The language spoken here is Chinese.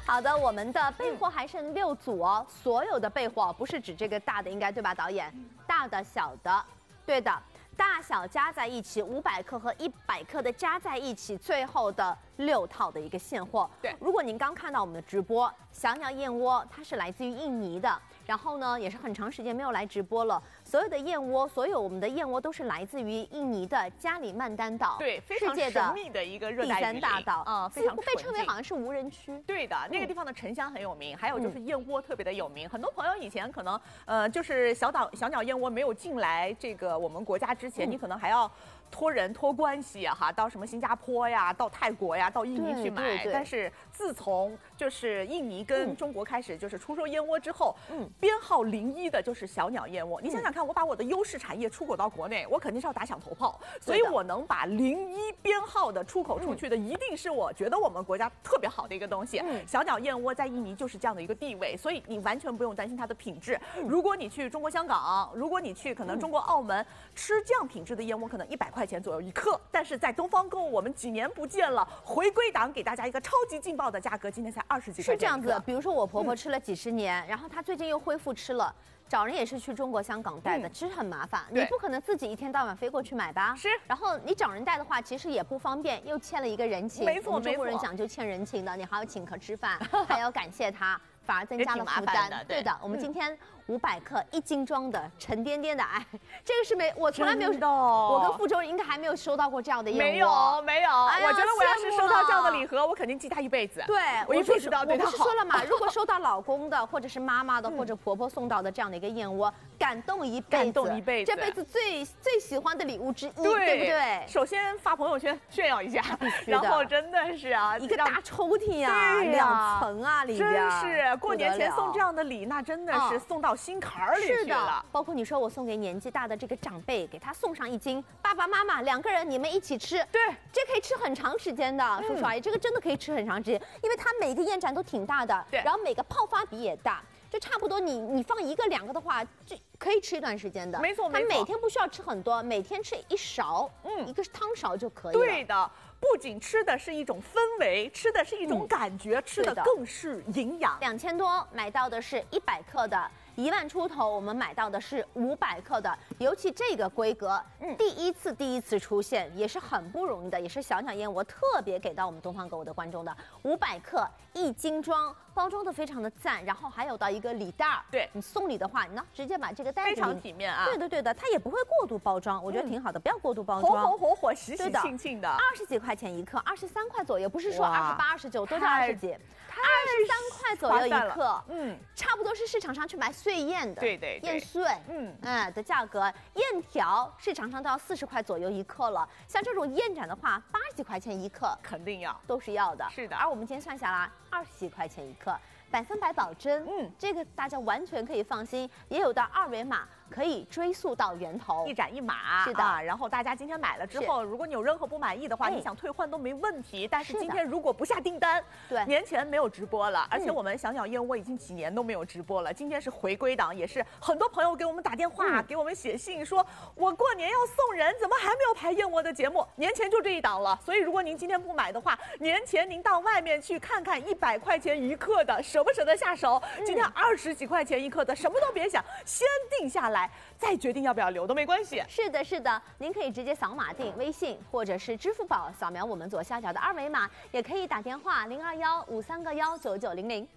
好的，我们的备货还剩6组哦，所有的备货不是指这个大的，应该对吧，导演？大的、小的，对的。大小加在一起，500克和100克的加在一起，最后的6套的一个现货。 对， 如果您刚看到我们的直播，小鸟燕窝它是来自于印尼的，然后呢也是很长时间没有来直播了。所有的燕窝，所有我们的燕窝都是来自于印尼的加里曼丹岛， 对，非常神秘的一个热带雨林第3大岛啊，非常被称为好像是无人区。 对的，那个地方的沉香很有名，还有就是燕窝特别的有名。很多朋友以前可能就是小鸟燕窝没有进来这个我们国家之前，你可能还要托人托关系啊，哈，到什么新加坡呀，到泰国呀，到印尼去买。但是自从就是印尼跟中国开始就是出售燕窝之后，编号01的就是小鸟燕窝。你想想看，我把我的优势产业出口到国内，我肯定是要打响头炮，所以我能把01编号的出口出去的，一定是我觉得我们国家特别好的一个东西。小鸟燕窝在印尼就是这样的一个地位，所以你完全不用担心它的品质。如果你去中国香港，如果你去可能中国澳门吃这样品质的燕窝，可能100块钱左右1克，但是在东方购物我们几年不见了，回归档给大家一个超级劲爆的价格，今天才20几块钱。 是这样子的，比如说我婆婆吃了几十年，然后她最近又恢复吃了。找人也是去中国香港带的，其实很麻烦，你不可能自己一天到晚飞过去买吧？ 是。 然后你找人带的话，其实也不方便，又欠了一个人情。 没错， 我们中国人讲究欠人情的，你还要请客吃饭，还要感谢他，反而增加了负担。对的，我们今天500克1斤装的沉甸甸的，哎，这个是我从来没有，我跟傅周应该还没有收到过这样的燕窝。 没有，我觉得我要是收到这样的礼盒，我肯定记他一辈子。 对， 我一辈子都要对他好。 我不是说了嘛，如果收到老公的，或者是妈妈的，或者婆婆送到的这样的一个燕窝，感动一辈子， 感动一辈子， 这辈子最喜欢的礼物之一，对不对？ 首先发朋友圈炫耀一下，然后真的是啊， 一个大抽屉啊，2层啊，里边真是过年前送这样的礼，那真的是送到心坎儿里去了。 包括你说我送给年纪大的这个长辈，给他送上1斤，爸爸妈妈2个人你们一起吃， 对， 这可以吃很长时间的，叔叔阿姨，这个真的可以吃很长时间，因为它每个燕盏都挺大的， 对， 然后每个泡发比也大。就差不多你放1个2个的话，就可以吃一段时间的。 没错， 它每天不需要吃很多，每天吃1勺，一个汤勺就可以了。 对的，不仅吃的是一种氛围，吃的是一种感觉，吃的更是营养。 2000多买到的是100克的，1万出头我们买到的是500克的，尤其这个规格，第一次出现，也是很不容易的，也是小鸟燕窝特别给到我们东方购物的观众的500克1斤装。包装的非常的赞，然后还有到一个礼袋， 对你送礼的话，你呢直接把这个袋子非常体面啊。 对的，它也不会过度包装，我觉得挺好的，不要过度包装， 红红火火、喜喜庆庆的 ，20几块钱1克，23块左右，不是说28、29，都是20几，23块左右1克，差不多是市场上去买碎燕的， 对， 燕碎，的价格，燕条市场上都要40块左右1克了，像这种燕盏的话，80几块钱1克， 肯定要， 都是要的， 是的。 而我们今天算下来，20几块钱1克。100%保真，这个大家完全可以放心，也有的2维码可以追溯到源头， 一展一码， 是的。 然后大家今天买了之后，如果你有任何不满意的话，你想退换都没问题。但是今天如果不下订单， 对， 年前没有直播了，而且我们小鸟燕窝已经几年都没有直播了。今天是回归档，也是很多朋友给我们打电话，给我们写信说，我过年要送人，怎么还没有排燕窝的节目？年前就这一档了，所以如果您今天不买的话，年前您到外面去看看100块钱1克的，舍不舍得下手？今天20几块钱1克的，什么都别想，先定下来，再决定要不要留都没关系。 是的，您可以直接扫码订微信或者是支付宝，扫描我们左下角的2维码，也可以打电话0215319900。